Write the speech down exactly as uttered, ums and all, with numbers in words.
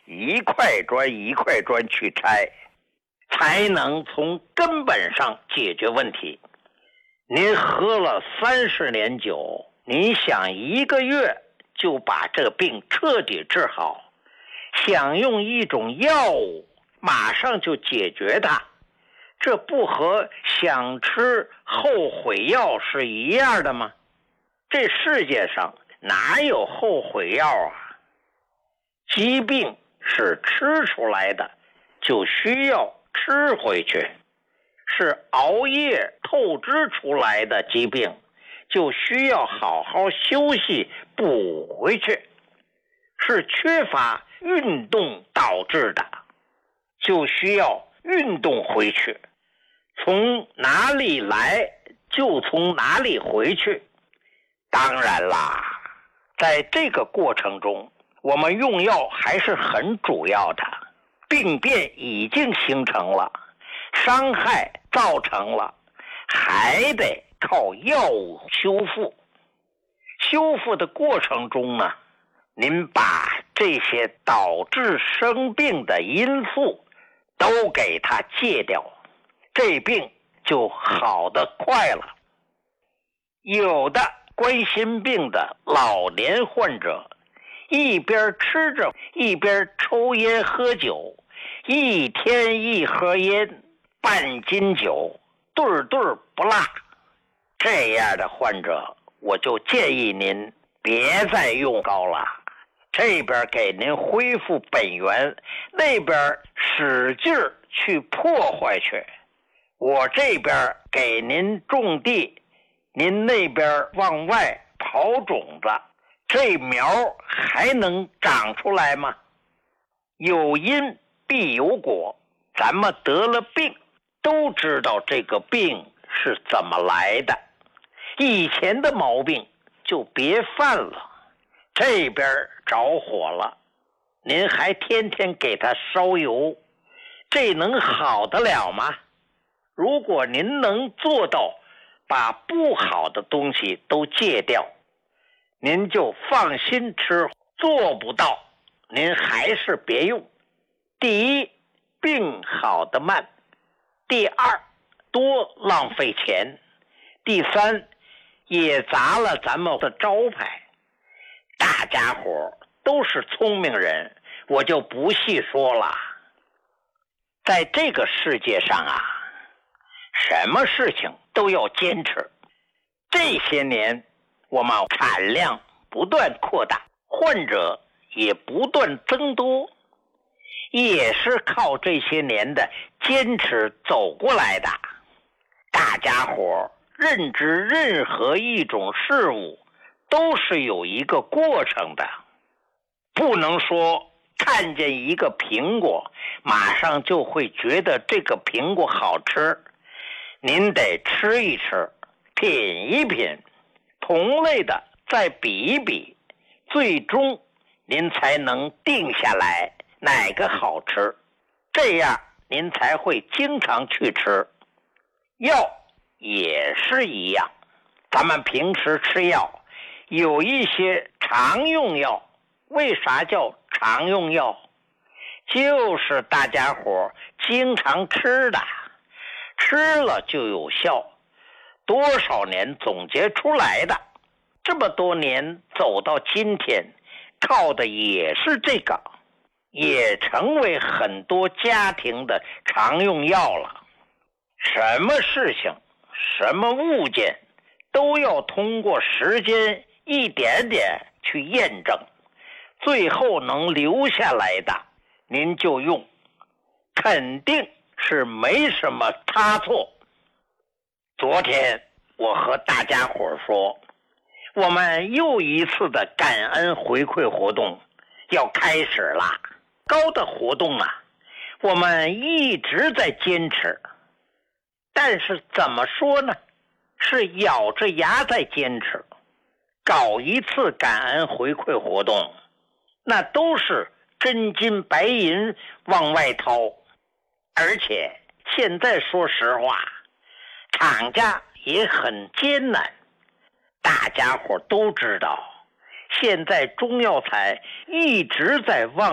一块砖一块砖去拆，才能从根本上解决问题。您喝了三十年酒，您想一个月就把这个病彻底治好，想用一种药物马上就解决它，这不和想吃后悔药是一样的吗？这世界上哪有后悔药啊？疾病是吃出来的，就需要吃回去；是熬夜透支出来的疾病，就需要好好休息补回去；是缺乏运动导致的，就需要运动回去。从哪里来就从哪里回去。当然啦，在这个过程中，我们用药还是很主要的。病变已经形成了，伤害造成了，还得靠药物修复。修复的过程中呢，您把这些导致生病的因素都给它戒掉，这病就好得快了。有的冠心病的老年患者，一边吃着一边抽烟喝酒，一天一盒烟，半斤酒，对对不落。这样的患者，我就建议您别再用膏了，这边给您恢复本源，那边使劲去破坏去。我这边给您种地，您那边往外刨种子，这苗还能长出来吗？有因必有果，咱们得了病都知道这个病是怎么来的，以前的毛病就别犯了。这边着火了，您还天天给它烧油，这能好得了吗？如果您能做到把不好的东西都戒掉，您就放心吃。做不到，您还是别用。第一，病好得慢；第二，多浪费钱；第三，也砸了咱们的招牌。大家伙都是聪明人，我就不细说了。在这个世界上啊，什么事情都要坚持。这些年我们产量不断扩大，患者也不断增多，也是靠这些年的坚持走过来的。大家伙认知任何一种事物都是有一个过程的，不能说看见一个苹果马上就会觉得这个苹果好吃，您得吃一吃，品一品，同类的再比一比，最终您才能定下来哪个好吃，这样您才会经常去吃。药也是一样，咱们平时吃药有一些常用药，为啥叫常用药？就是大家伙经常吃的，吃了就有效，多少年总结出来的，这么多年走到今天，靠的也是这个，也成为很多家庭的常用药了。什么事情，什么物件，都要通过时间一点点去验证，最后能留下来的您就用，肯定是没什么差错。昨天我和大家伙说，我们又一次的感恩回馈活动要开始了。高的活动啊，我们一直在坚持，但是怎么说呢，是咬着牙在坚持。搞一次感恩回馈活动，那都是真金白银往外掏，而且现在说实话，厂家也很艰难。大家伙都知道，现在中药材一直在往